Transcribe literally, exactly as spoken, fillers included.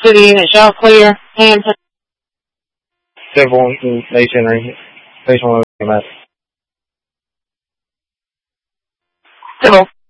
City unit, shall clear. Hampton. Civil Nation, Station one. Civil.